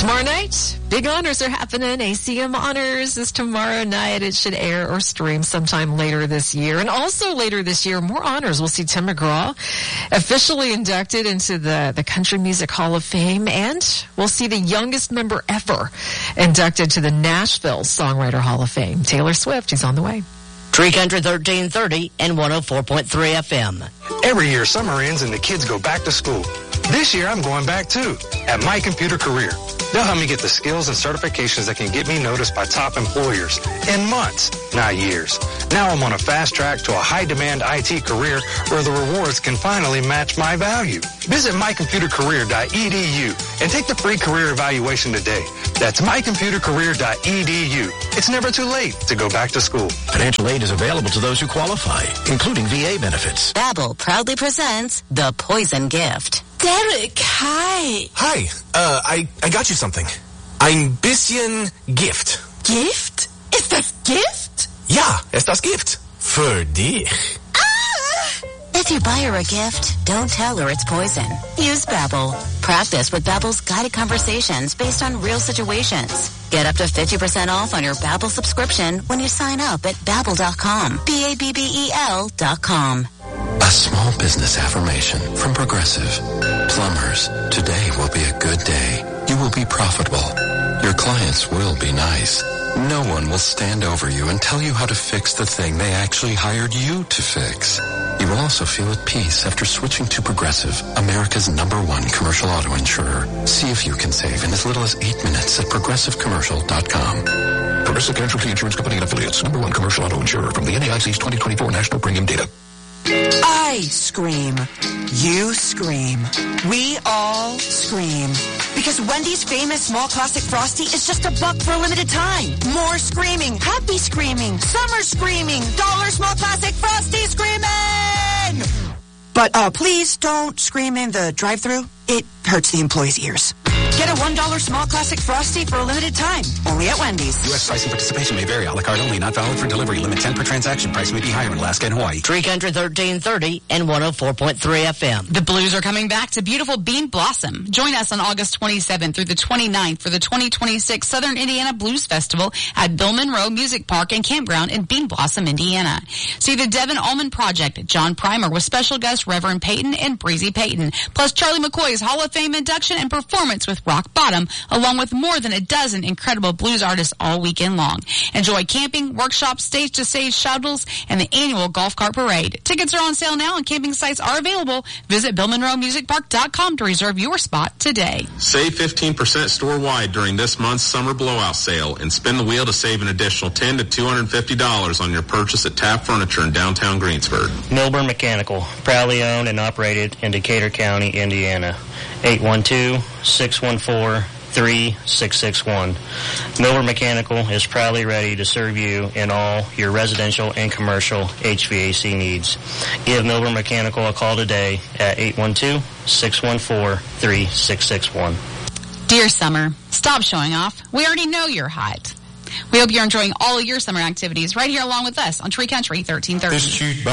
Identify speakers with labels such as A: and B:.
A: Tomorrow night, big honors are happening. ACM Honors is tomorrow night. It should air or stream sometime later this year. And also later this year, more honors. We'll see Tim McGraw officially inducted into the Country Music Hall of Fame. And we'll see the youngest member ever inducted to the Nashville Songwriter Hall of Fame. Taylor Swift, he's on the way.
B: Tree Country 1330 and 104.3 FM.
C: Every year, summer ends and the kids go back to school. This year, I'm going back too, at My Computer Career. They'll help me get the skills and certifications that can get me noticed by top employers in months, not years. Now I'm on a fast track to a high-demand IT career where the rewards can finally match my value. Visit mycomputercareer.edu and take the free career evaluation today. That's mycomputercareer.edu. It's never too late to go back to school.
D: Financial aid is available to those who qualify, including VA benefits.
B: Babbel proudly presents The Poison Gift.
E: Derek, hi.
F: Hi. I got you something. Ein bisschen Gift.
E: Gift? Ist das Gift?
F: Ja, ist das Gift. Für dich.
B: If you buy her a gift, don't tell her it's poison. Use Babbel. Practice with Babbel's guided conversations based on real situations. Get up to 50% off on your Babbel subscription when you sign up at Babbel.com. Babbel.com.
G: A small business affirmation from Progressive. Plumbers, today will be a good day. You will be profitable. Your clients will be nice. No one will stand over you and tell you how to fix the thing they actually hired you to fix. You will also feel at peace after switching to Progressive, America's #1 commercial auto insurer. See if you can save in as little as 8 minutes at progressivecommercial.com.
D: Progressive Casualty Insurance Company and Affiliates, #1 commercial auto insurer from the NAIC's 2024 National Premium Data.
E: I scream. You scream. We all scream. Because Wendy's famous small classic Frosty is just $1 for a limited time. More screaming. Happy screaming. Summer screaming. $1 small classic Frosty screaming! But please don't scream in the drive-thru. It hurts the employees' ears. Get a $1 small classic Frosty for a limited time. Only at Wendy's.
H: U.S. price and participation may vary. A la carte only. Not valid for delivery. Limit 10 per transaction. Price may be higher in Alaska and Hawaii.
B: Tree Country 1330 and 104.3 FM.
I: The Blues are coming back to beautiful Bean Blossom. Join us on August 27th through the 29th for the 2026 Southern Indiana Blues Festival at Bill Monroe Music Park and Campground in Bean Blossom, Indiana. See the Devin Allman Project, John Primer with special guest Reverend Peyton and Breezy Peyton, plus Charlie McCoy's Hall of Fame induction and performance with Rock Bottom, along with more than a dozen incredible blues artists all weekend long. Enjoy camping, workshops, stage-to-stage shuttles, and the annual golf cart parade. Tickets are on sale now and camping sites are available. Visit BillMonroeMusicPark.com to reserve your spot today.
J: Save 15% store-wide during this month's summer blowout sale and spin the wheel to save an additional $10 to $250 on your purchase at Tapp Furniture in downtown Greensburg.
K: Milburn Mechanical, proudly owned and operated in Decatur County, Indiana. 812-614-3661. Milburn Mechanical is proudly ready to serve you in all your residential and commercial HVAC needs. Give Milburn Mechanical a call today at 812-614-3661.
I: Dear summer, stop showing off. We already know you're hot. We hope you're enjoying all of your summer activities right here along with us on Tree Country 1330.